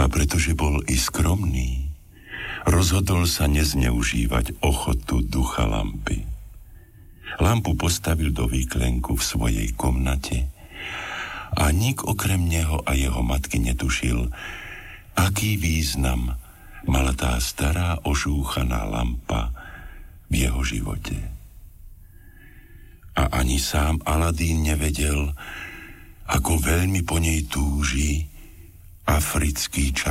A pretože bol i skromný, rozhodol sa nezneužívať ochotu ducha lampy. Lampu postavil do výklenku v svojej komnate a nik okrem neho a jeho matky netušil, aký význam mala tá stará ožúchaná lampa v jeho živote. A ani sám Aladín nevedel, ako veľmi po nej túži africký